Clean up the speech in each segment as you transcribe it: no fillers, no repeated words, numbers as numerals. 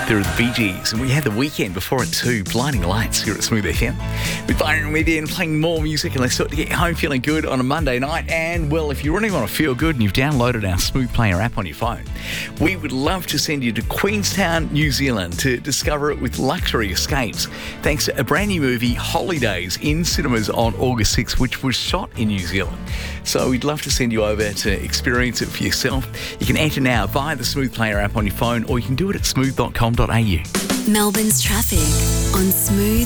There are the Bee Gees, and we had The Weekend before it too. Blinding Lights here at Smooth FM. With Byron Median playing more music, and let's start to get you home feeling good on a Monday night. And, well, if you really want to feel good and you've downloaded our Smooth Player app on your phone, we would love to send you to Queenstown, New Zealand to discover it with luxury escapes. Thanks to a brand new movie, Holidays, in cinemas on August 6th, which was shot in New Zealand. So we'd love to send you over to experience it for yourself. You can enter now via the Smooth Player app on your phone, or you can do it at smooth.com.au. Melbourne's traffic on Smooth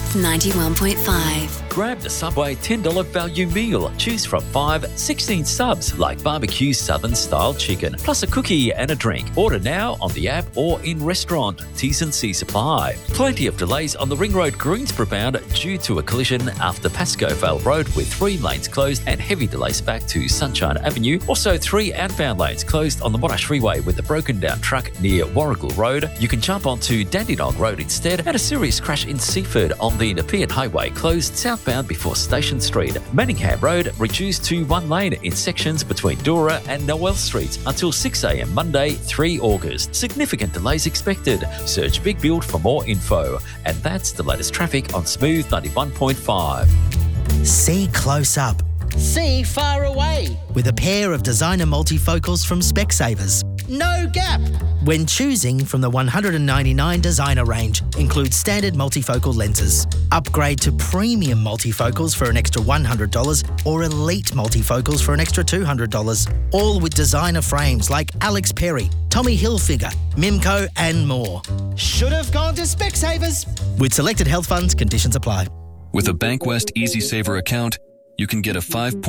91.5. Grab the Subway $10 value meal. Choose from 5 16 subs like barbecue southern style chicken, plus a cookie and a drink. Order now on the app or in restaurant. T's and C's apply. Plenty of delays on the Ring Road Greensboro bound due to a collision after Pascoe Vale Road with 3 lanes closed and heavy delays back to Sunshine Avenue. Also 3 outbound lanes closed on the Monash Freeway with a broken down truck near Warrigal Road. You can jump onto Dandenong Road instead, and a serious crash in Seaford on the Nepean Highway closed southbound before Station Street. Manningham Road reduced to 1 lane in sections between Dora and Noel Streets until 6 a.m. Monday, 3 August. Significant delays expected. Search Big Build for more info. And that's the latest traffic on Smooth 91.5. See close up. See far away. With a pair of designer multifocals from Specsavers. No gap. When choosing from the 199 designer range, includes standard multifocal lenses. Upgrade to premium multifocals for an extra $100 or elite multifocals for an extra $200. All with designer frames like Alex Perry, Tommy Hilfiger, Mimco and more. Should have gone to Specsavers. With selected health funds, conditions apply. With a Bankwest Easy Saver account, you can get a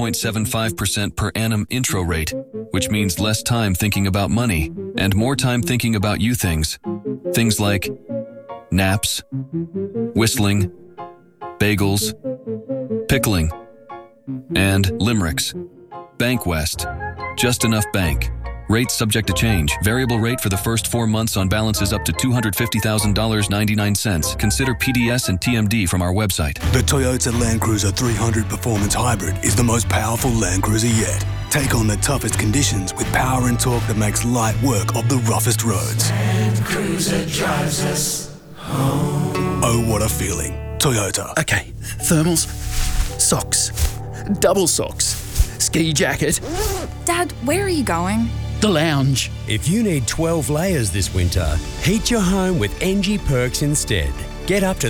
5.75% per annum intro rate, which means less time thinking about money and more time thinking about you things. Things like naps, whistling, bagels, pickling, and limericks. Bankwest. Just enough bank. Rates subject to change. Variable rate for the first 4 months on balances up to $250,000.99. Consider PDS and TMD from our website. The Toyota Land Cruiser 300 Performance Hybrid is the most powerful Land Cruiser yet. Take on the toughest conditions with power and torque that makes light work of the roughest roads. Land Cruiser drives us home. Oh, what a feeling. Toyota. Okay, thermals, socks, double socks, ski jacket. Dad, where are you going? The lounge. If you need 12 layers this winter, heat your home with NG Perks instead. Get up to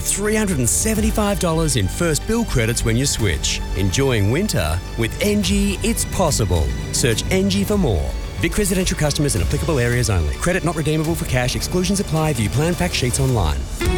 $375 in first bill credits when you switch. Enjoying winter with NG, it's possible. Search NG for more. Vic residential customers in applicable areas only. Credit not redeemable for cash. Exclusions apply. View plan fact sheets online.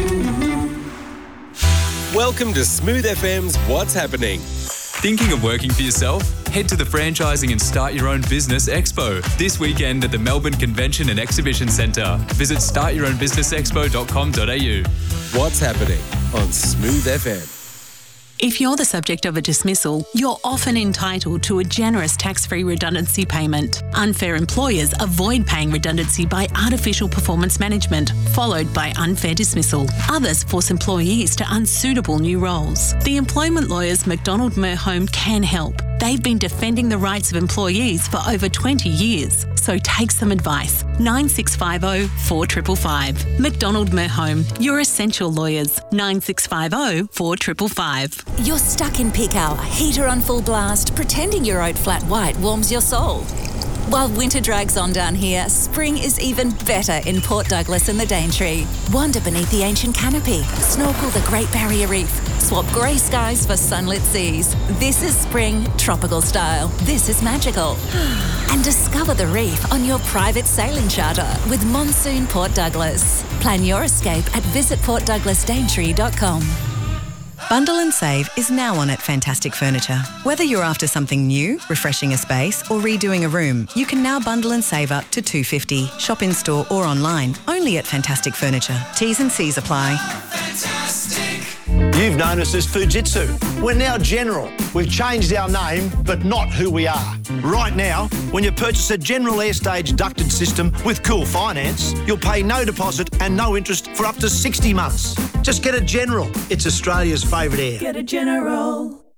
Welcome to Smooth FM's What's Happening. Thinking of working for yourself? Head to the Franchising and Start Your Own Business Expo this weekend at the Melbourne Convention and Exhibition Centre. Visit startyourownbusinessexpo.com.au. What's Happening on Smooth FM. If you're the subject of a dismissal, you're often entitled to a generous tax-free redundancy payment. Unfair employers avoid paying redundancy by artificial performance management, followed by unfair dismissal. Others force employees to unsuitable new roles. The employment lawyers McDonald Merhome can help. They've been defending the rights of employees for over 20 years. So take some advice. 9650 4555. McDonald Merhome, your essential lawyers. 9650 4555. You're stuck in peak hour, heater on full blast, pretending your oat flat white warms your soul. While winter drags on down here, spring is even better in Port Douglas and the Daintree. Wander beneath the ancient canopy, snorkel the Great Barrier Reef, swap grey skies for sunlit seas. This is spring, tropical style. This is magical. And discover the reef on your private sailing charter with Monsoon Port Douglas. Plan your escape at visitportdouglasdaintree.com. Bundle and save is now on at Fantastic Furniture. Whether you're after something new, refreshing a space, or redoing a room, you can now bundle and save up to $250. Shop in store or online, only at Fantastic Furniture. T's and C's apply. You've known us as Fujitsu. We're now General. We've changed our name, but not who we are. Right now, when you purchase a General Airstage ducted system with Cool Finance, you'll pay no deposit and no interest for up to 60 months. Just get a General. It's Australia's favourite air. Get a General.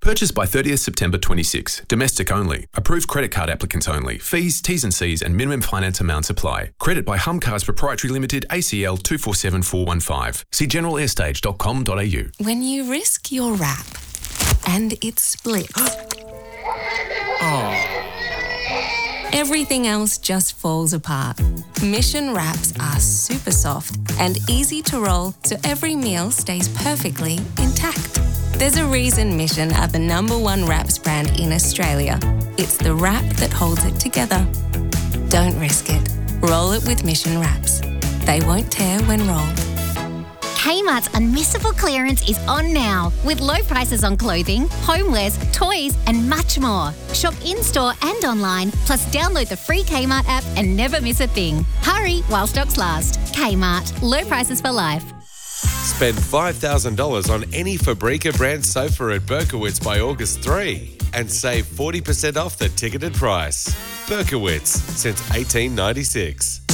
Purchased by 30th September 26. Domestic only. Approved credit card applicants only. Fees, T's and C's and minimum finance amounts apply. Credit by Humcars Proprietary Limited, ACL 247415. See generalairstage.com.au. When you risk your wrap and it splits, everything else just falls apart. Mission wraps are super soft and easy to roll so every meal stays perfectly intact. There's a reason Mission are the #1 wraps brand in Australia. It's the wrap that holds it together. Don't risk it. Roll it with Mission wraps. They won't tear when rolled. Kmart's Unmissable Clearance is on now, with low prices on clothing, homewares, toys and much more. Shop in-store and online, plus download the free Kmart app and never miss a thing. Hurry while stocks last. Kmart, low prices for life. Spend $5,000 on any Fabrica brand sofa at Berkowitz by August 3 and save 40% off the ticketed price. Berkowitz, since 1896.